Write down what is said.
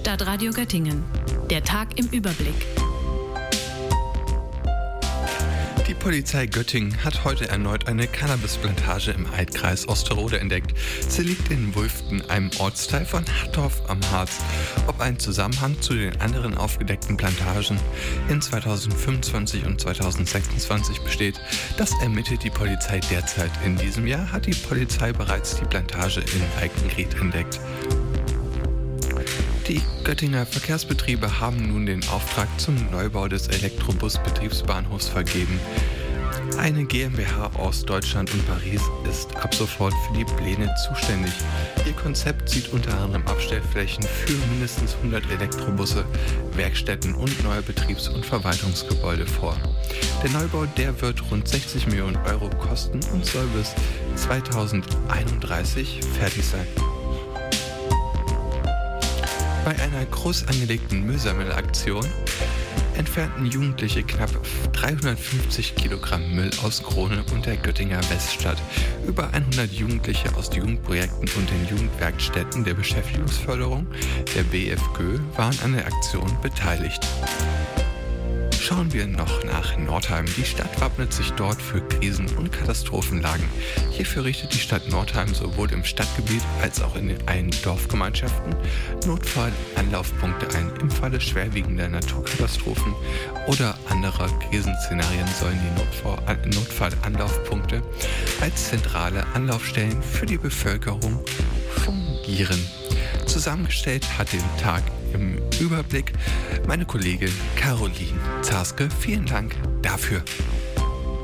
Stadtradio Göttingen. Der Tag im Überblick. Die Polizei Göttingen hat heute erneut eine Cannabisplantage im Altkreis Osterode entdeckt. Sie liegt in Wulften, einem Ortsteil von Hattorf am Harz. Ob ein Zusammenhang zu den anderen aufgedeckten Plantagen in 2025 und 2026 besteht, das ermittelt die Polizei derzeit. In diesem Jahr hat die Polizei bereits die Plantage in Alkenried entdeckt. Die Göttinger Verkehrsbetriebe haben nun den Auftrag zum Neubau des Elektrobus-Betriebsbahnhofs vergeben. Eine GmbH aus Deutschland und Paris ist ab sofort für die Pläne zuständig. Ihr Konzept sieht unter anderem Abstellflächen für mindestens 100 Elektrobusse, Werkstätten und neue Betriebs- und Verwaltungsgebäude vor. Der Neubau, der wird rund 60 Millionen Euro kosten und soll bis 2031 fertig sein. Bei einer groß angelegten Müllsammelaktion entfernten Jugendliche knapp 350 Kilogramm Müll aus Krone und der Göttinger Weststadt. Über 100 Jugendliche aus Jugendprojekten und den Jugendwerkstätten der Beschäftigungsförderung, der BFGÖ, waren an der Aktion beteiligt. Schauen wir noch nach Nordheim. Die Stadt wappnet sich dort für Krisen- und Katastrophenlagen. Hierfür richtet die Stadt Nordheim sowohl im Stadtgebiet als auch in allen Dorfgemeinschaften Notfallanlaufpunkte ein. Im Falle schwerwiegender Naturkatastrophen oder anderer Krisenszenarien sollen die Notfallanlaufpunkte als zentrale Anlaufstellen für die Bevölkerung fungieren. Zusammengestellt hat den Tag im Überblick meine Kollegin Caroline Zarske. Vielen Dank dafür.